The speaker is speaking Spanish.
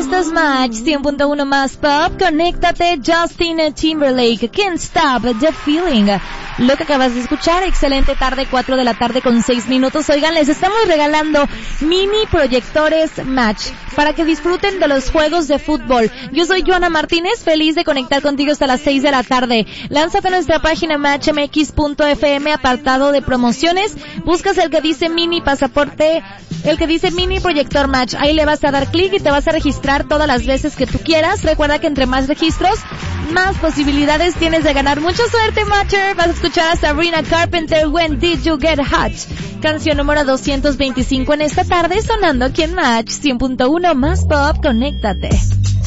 Esto es Match 100.1 más pop. Conéctate, Justin Timberlake, Can't Stop the Feeling. Lo que acabas de escuchar, excelente tarde, 4 de la tarde con 6 minutos. Oigan, les estamos regalando mini proyectores Match para que disfruten de los juegos de fútbol. Yo soy Joana Martínez, feliz de conectar contigo hasta las 6 de la tarde. Lánzate a nuestra página matchmx.fm, apartado de promociones. Buscas el que dice mini pasaporte, el que dice mini proyector Match. Ahí le vas a dar clic y te vas a registrar todas las veces que tú quieras. Recuerda que entre más registros, más posibilidades tienes de ganar. Mucha suerte, Matcher. Vas a escuchar a Sabrina Carpenter, When Did You Get Hot? Canción número 225 en esta tarde, sonando aquí en Match 100.1 más pop. Conéctate.